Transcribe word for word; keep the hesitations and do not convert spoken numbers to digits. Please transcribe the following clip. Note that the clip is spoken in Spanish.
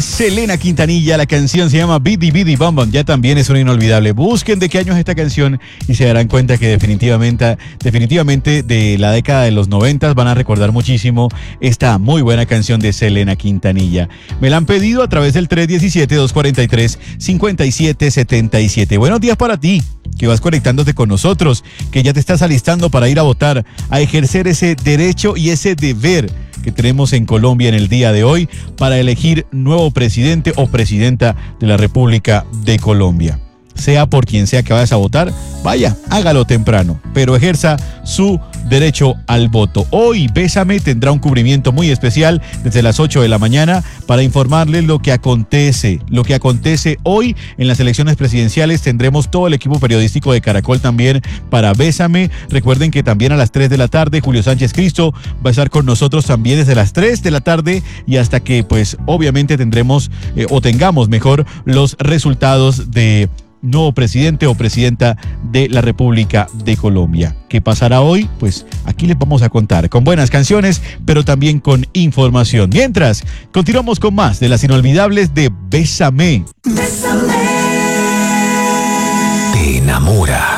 Selena Quintanilla, la canción se llama Bidi Bidi Bam Bam, ya también es una inolvidable. Busquen de qué año es esta canción y se darán cuenta que definitivamente, definitivamente de la década de los noventas van a recordar muchísimo esta muy buena canción de Selena Quintanilla. Me la han pedido a través del tres uno siete, dos cuatro tres, cinco siete siete siete. Buenos días para ti, que vas conectándote con nosotros, que ya te estás alistando para ir a votar, a ejercer ese derecho y ese deber que tenemos en Colombia en el día de hoy para elegir nuevo presidente o presidenta de la República de Colombia. Sea por quien sea que vayas a votar, vaya, hágalo temprano, pero ejerza su derecho al voto. Hoy Bésame tendrá un cubrimiento muy especial desde las ocho de la mañana para informarles lo que acontece, lo que acontece hoy en las elecciones presidenciales. Tendremos todo el equipo periodístico de Caracol también para Bésame. Recuerden que también a las tres de la tarde Julio Sánchez Cristo va a estar con nosotros también desde las tres de la tarde y hasta que pues obviamente tendremos eh, o tengamos mejor los resultados de nuevo presidente o presidenta de la República de Colombia. ¿Qué pasará hoy? Pues aquí les vamos a contar con buenas canciones, pero también con información. Mientras, continuamos con más de las inolvidables de Bésame. Bésame. Te enamora.